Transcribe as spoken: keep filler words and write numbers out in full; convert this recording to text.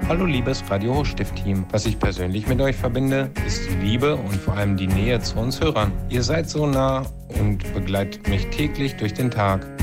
Hallo liebes Radio Hochstift-Team. Was ich persönlich mit euch verbinde, ist die Liebe und vor allem die Nähe zu uns Hörern. Ihr seid so nah und begleitet mich täglich durch den Tag.